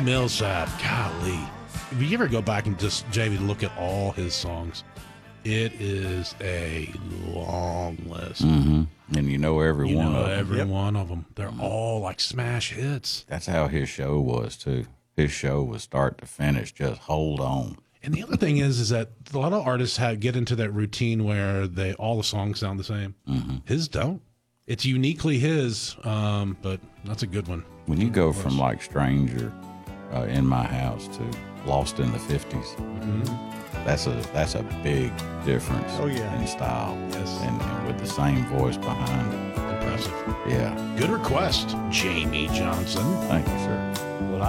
Millsap, golly. If you ever go back and just, Jamie, look at all his songs, it is a long list. Mm-hmm. And you know every one of them. Every one of them. They're all like smash hits. That's how his show was, too. His show was start to finish, just hold on. And the other thing is that a lot of artists get into that routine where all the songs sound the same. Mm-hmm. His don't. It's uniquely his, but that's a good one. When you go from like Stranger, In My House to Lost in the 50s, that's a big difference in style. Yes. And with the same voice behind it. Impressive. Yeah. Good request, Jamie Johnson. Thank you, sir.